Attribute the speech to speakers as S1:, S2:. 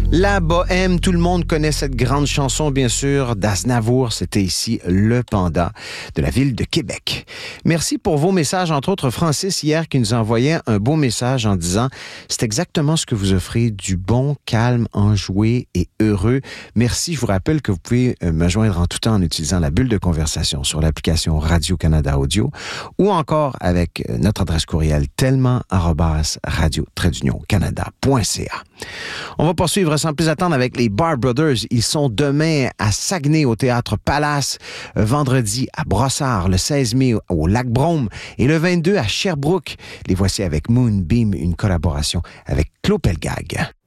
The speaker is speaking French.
S1: La bohème, tout le monde connaît cette grande chanson, bien sûr, d'Aznavour. C'était ici le Panda de la ville de Québec. Merci pour vos messages, entre autres Francis hier qui nous envoyait un beau message en disant « C'est exactement ce que vous offrez, du bon, calme, enjoué et heureux. Merci, je vous rappelle que vous pouvez me joindre en tout temps en utilisant la bulle de conversation sur l'application Radio-Canada Audio ou encore avec notre adresse courriel tellement@radio-canada.ca. On va poursuivre sans plus attendre avec les Bar Brothers. Ils sont demain à Saguenay au Théâtre Palace, vendredi à Brossard, le 16 mai au Lac-Brome et le 22 à Sherbrooke. Les voici avec Moonbeam, une collaboration avec Claude Pelgag.